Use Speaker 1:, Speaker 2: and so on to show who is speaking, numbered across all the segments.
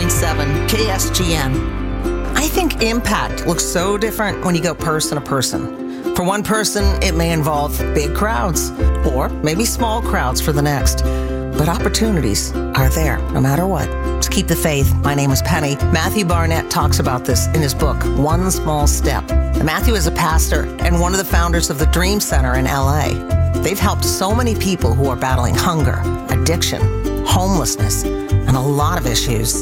Speaker 1: KSGN. I think impact looks so different when you go person to person. For one person, it may involve big crowds, or maybe small crowds for the next. But opportunities are there, no matter what. Just keep the faith. My name is Penny. Matthew Barnett talks about this in his book, One Small Step. And Matthew is a pastor and one of the founders of the Dream Center in LA. They've helped so many people who are battling hunger, addiction, homelessness, and a lot of issues.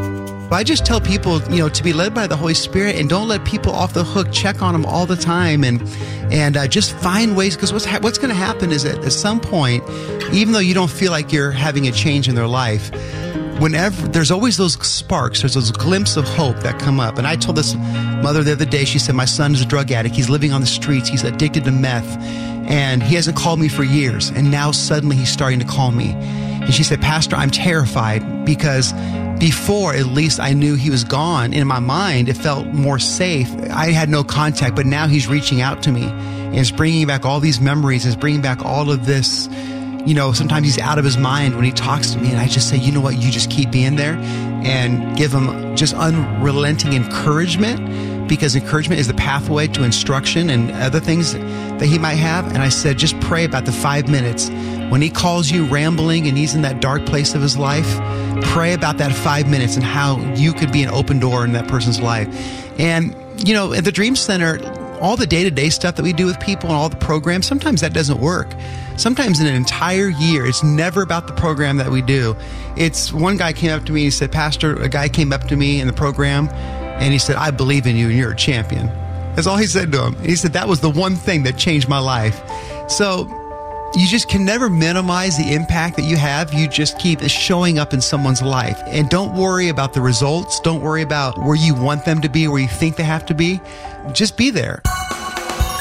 Speaker 2: I just tell people, to be led by the Holy Spirit and don't let people off the hook. Check on them all the time and just find ways, because what's going to happen is that at some point, even though you don't feel like you're having a change in their life, whenever there's always those sparks, there's those glimpses of hope that come up. And I told this mother the other day, she said, my son is a drug addict. He's living on the streets. He's addicted to meth and he hasn't called me for years. And now suddenly he's starting to call me. And she said, Pastor, I'm terrified because before, at least, I knew he was gone. In my mind, it felt more safe. I had no contact, but now he's reaching out to me and it's bringing back all these memories. It's bringing back all of this. Sometimes he's out of his mind when he talks to me, and I just say, you know what, you just keep being there and give him just unrelenting encouragement, because encouragement is the pathway to instruction and other things that he might have. And I said, just pray about the 5 minutes. When he calls you rambling and he's in that dark place of his life, pray about that 5 minutes and how you could be an open door in that person's life. And, at the Dream Center, all the day-to-day stuff that we do with people and all the programs, sometimes that doesn't work. Sometimes in an entire year, it's never about the program that we do. It's one guy came up to me and he said, Pastor, a guy came up to me in the program and he said, I believe in you and you're a champion. That's all he said to him. He said, that was the one thing that changed my life. So you just can never minimize the impact that you have. You just keep showing up in someone's life. And don't worry about the results. Don't worry about where you want them to be, where you think they have to be. Just be there.